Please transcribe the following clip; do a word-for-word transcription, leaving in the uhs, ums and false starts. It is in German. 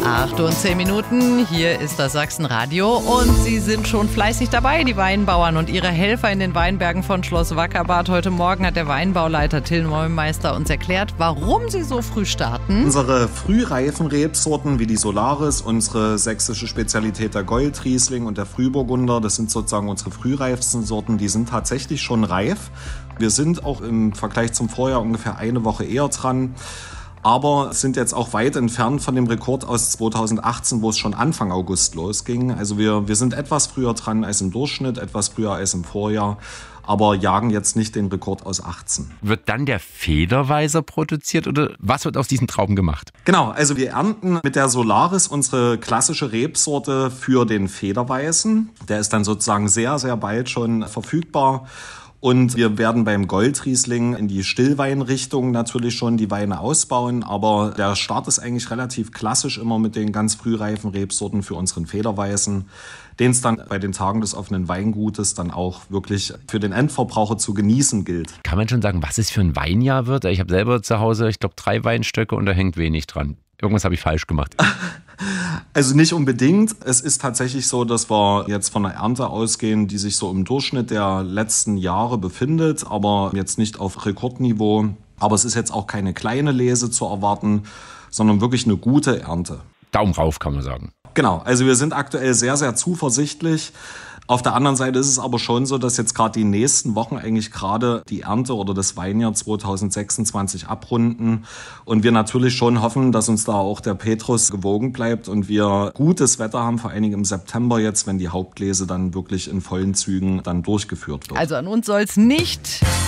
acht und zehn Minuten, hier ist das Sachsenradio und sie sind schon fleißig dabei, die Weinbauern und ihre Helfer in den Weinbergen von Schloss Wackerbarth. Heute Morgen hat der Weinbauleiter Till Neumeister uns erklärt, warum sie so früh starten. Unsere frühreifen Rebsorten wie die Solaris, unsere sächsische Spezialität der Goldriesling und der Frühburgunder, das sind sozusagen unsere frühreifsten Sorten, die sind tatsächlich schon reif. Wir sind auch im Vergleich zum Vorjahr ungefähr eine Woche eher dran. Aber sind jetzt auch weit entfernt von dem Rekord aus zweitausendachtzehn, wo es schon Anfang August losging. Also wir, wir sind etwas früher dran als im Durchschnitt, etwas früher als im Vorjahr, aber jagen jetzt nicht den Rekord aus achtzehn. Wird dann der Federweißer produziert oder was wird aus diesen Trauben gemacht? Genau, also wir ernten mit der Solaris unsere klassische Rebsorte für den Federweißen. Der ist dann sozusagen sehr, sehr bald schon verfügbar. Und wir werden beim Goldriesling in die Stillweinrichtung natürlich schon die Weine ausbauen. Aber der Start ist eigentlich relativ klassisch immer mit den ganz frühreifen Rebsorten für unseren Federweißen, den es dann bei den Tagen des offenen Weingutes dann auch wirklich für den Endverbraucher zu genießen gilt. Kann man schon sagen, was es für ein Weinjahr wird? Ich habe selber zu Hause, ich glaube, drei Weinstöcke und da hängt wenig dran. Irgendwas habe ich falsch gemacht. Also nicht unbedingt. Es ist tatsächlich so, dass wir jetzt von einer Ernte ausgehen, die sich so im Durchschnitt der letzten Jahre befindet, aber jetzt nicht auf Rekordniveau. Aber es ist jetzt auch keine kleine Lese zu erwarten, sondern wirklich eine gute Ernte. Daumen rauf, kann man sagen. Genau, also wir sind aktuell sehr, sehr zuversichtlich. Auf der anderen Seite ist es aber schon so, dass jetzt gerade die nächsten Wochen eigentlich gerade die Ernte oder das Weinjahr zweitausendsechsundzwanzig abrunden und wir natürlich schon hoffen, dass uns da auch der Petrus gewogen bleibt und wir gutes Wetter haben, vor allen Dingen im September jetzt, wenn die Hauptlese dann wirklich in vollen Zügen dann durchgeführt wird. Also an uns soll es nicht